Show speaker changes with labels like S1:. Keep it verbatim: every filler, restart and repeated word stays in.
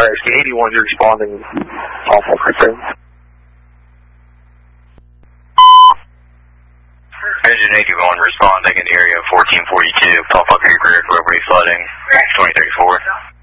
S1: X D eighty-one, you're responding off of right there.
S2: Engine eighty-one responding in the area of fourteen forty-two, Tulsa Creek Rear, roadway flooding, twenty thirty-four.